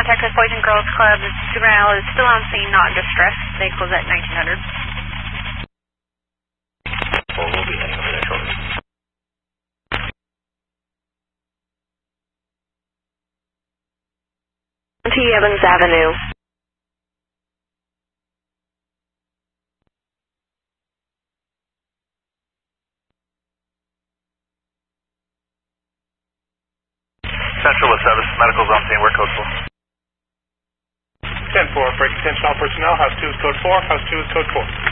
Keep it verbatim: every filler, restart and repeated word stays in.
contact with Boys and Girls Club. The juvenile is still on scene, not in distress. They close at nineteen hundred. Well, we'll be heading over there shortly. T. Evans Avenue. Central with Service, medical's on scene, where code four? ten four, break attention all personnel, house two is code four, house two is code four.